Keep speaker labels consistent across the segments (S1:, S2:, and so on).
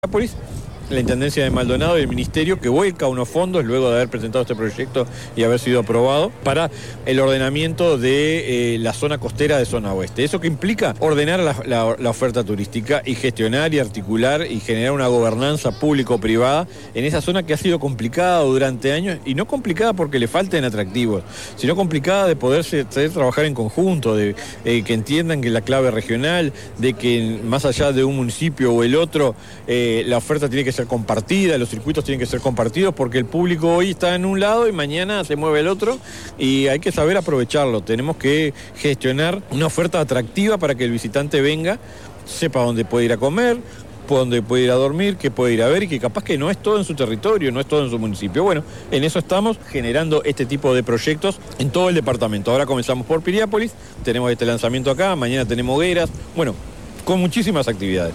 S1: Piriápolis, la Intendencia de Maldonado y el Ministerio, que vuelca unos fondos luego de haber presentado este proyecto y haber sido aprobado para el ordenamiento de la zona costera de zona oeste. ¿Eso qué implica? Ordenar la oferta turística y gestionar y articular y generar una gobernanza público-privada en esa zona que ha sido complicada durante años, y no complicada porque le falten atractivos, sino complicada de poder trabajar en conjunto, de que entiendan que la clave regional, de que más allá de un municipio o el otro, la oferta tiene que ser compartida, los circuitos tienen que ser compartidos, porque el público hoy está en un lado y mañana se mueve el otro, y hay que saber aprovecharlo. Tenemos que gestionar una oferta atractiva para que el visitante venga, sepa dónde puede ir a comer, dónde puede ir a dormir, qué puede ir a ver, y que capaz que no es todo en su territorio, no es todo en su municipio. Bueno, en eso estamos generando este tipo de proyectos en todo el departamento. Ahora comenzamos por Piriápolis, tenemos este lanzamiento acá, mañana tenemos Hogueras, bueno, con muchísimas actividades.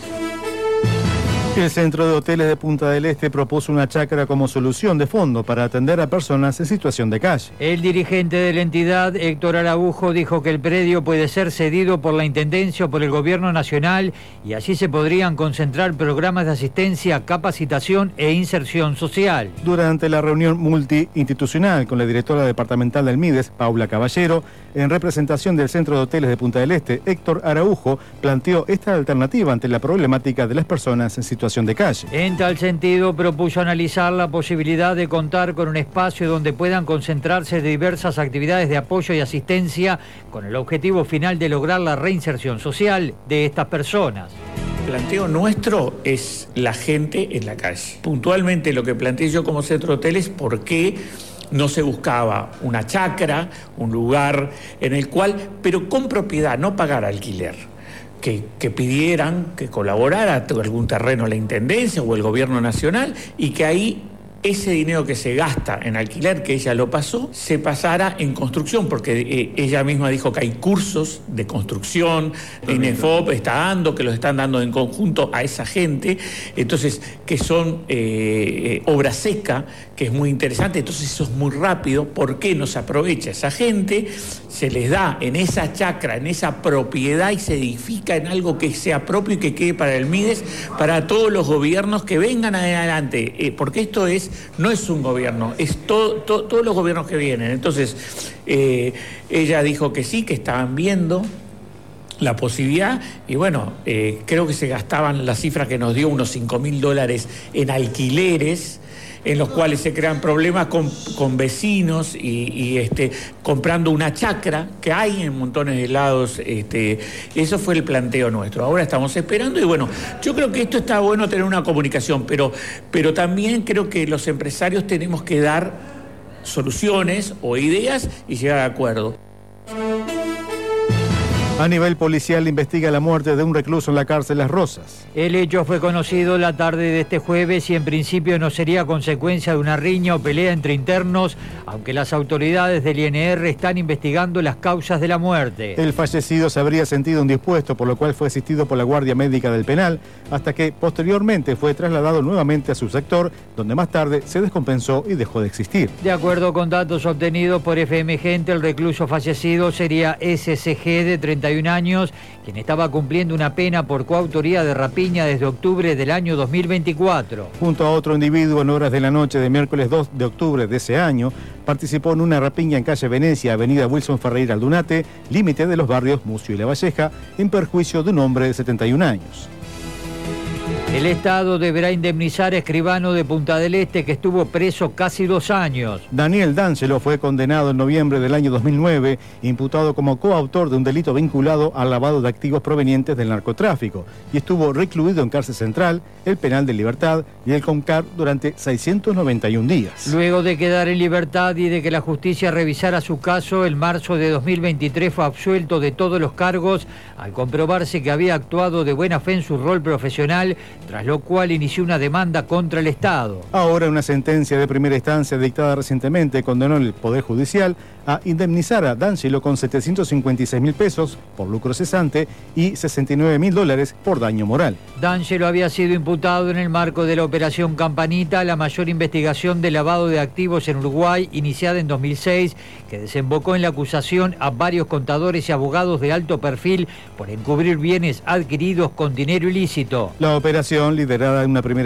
S2: El Centro de Hoteles de Punta del Este propuso una chacra como solución de fondo para atender a personas en situación de calle.
S3: El dirigente de la entidad, Héctor Araujo, dijo que el predio puede ser cedido por la Intendencia o por el Gobierno Nacional, y allí se podrían concentrar programas de asistencia, capacitación e inserción social.
S2: Durante la reunión multiinstitucional con la directora departamental del MIDES, Paula Caballero, en representación del Centro de Hoteles de Punta del Este, Héctor Araujo planteó esta alternativa ante la problemática de las personas en situación de calle.
S3: En tal sentido, propuso analizar la posibilidad de contar con un espacio donde puedan concentrarse diversas actividades de apoyo y asistencia, con el objetivo final de lograr la reinserción social de estas personas.
S4: El planteo nuestro es la gente en la calle. Puntualmente lo que planteé yo como centro de hoteles, ¿por qué no se buscaba una chacra, un lugar en el cual, pero con propiedad, no pagar alquiler? Que pidieran, que colaborara algún terreno la Intendencia o el Gobierno Nacional, y que ahí ese dinero que se gasta en alquiler, que ella lo pasó, se pasara en construcción, porque ella misma dijo que hay cursos de construcción, INEFOP está dando, que los están dando en conjunto a esa gente, entonces que son obra seca, que es muy interesante, entonces eso es muy rápido. ¿Por qué no se aprovecha esa gente? Se les da en esa chacra, en esa propiedad, y se edifica en algo que sea propio y que quede para el MIDES, para todos los gobiernos que vengan adelante, porque esto no es un gobierno, es todos los gobiernos que vienen. Entonces, ella dijo que sí, que estaban viendo la posibilidad, y bueno, creo que se gastaban, la cifra que nos dio, unos $5.000 en alquileres, en los cuales se crean problemas con vecinos y comprando una chacra que hay en montones de lados. Eso fue el planteo nuestro. Ahora estamos esperando, y bueno, yo creo que esto está bueno tener una comunicación, pero también creo que los empresarios tenemos que dar soluciones o ideas y llegar a acuerdo.
S2: A nivel policial investiga la muerte de un recluso en la cárcel Las Rosas.
S3: El hecho fue conocido la tarde de este jueves y en principio no sería consecuencia de una riña o pelea entre internos, aunque las autoridades del INR están investigando las causas de la muerte.
S2: El fallecido se habría sentido indispuesto, por lo cual fue asistido por la Guardia Médica del Penal, hasta que posteriormente fue trasladado nuevamente a su sector, donde más tarde se descompensó y dejó de existir.
S3: De acuerdo con datos obtenidos por FM Gente, el recluso fallecido sería SCG, de 31 años, quien estaba cumpliendo una pena por coautoría de rapiña desde octubre del año 2024.
S2: Junto a otro individuo, en horas de la noche de miércoles 2 de octubre de ese año, participó en una rapiña en calle Venecia, avenida Wilson Ferreira Aldunate, límite de los barrios Mucio y La Valleja, en perjuicio de un hombre de 71 años.
S3: El Estado deberá indemnizar a escribano de Punta del Este que estuvo preso casi 2 años.
S2: Daniel D'Angelo fue condenado en noviembre del año 2009, imputado como coautor de un delito vinculado al lavado de activos provenientes del narcotráfico, y estuvo recluido en cárcel central, el penal de Libertad y el CONCAR durante 691 días.
S3: Luego de quedar en libertad y de que la justicia revisara su caso, en marzo de 2023 fue absuelto de todos los cargos al comprobarse que había actuado de buena fe en su rol profesional, tras lo cual inició una demanda contra el Estado.
S2: Ahora una sentencia de primera instancia dictada recientemente condenó el Poder Judicial a indemnizar a D'Angelo con 756.000 pesos por lucro cesante y $69.000 por daño moral.
S3: D'Angelo había sido imputado en el marco de la Operación Campanita, la mayor investigación de lavado de activos en Uruguay, iniciada en 2006, que desembocó en la acusación a varios contadores y abogados de alto perfil por encubrir bienes adquiridos con dinero ilícito.
S2: La operación investigación liderada en una primera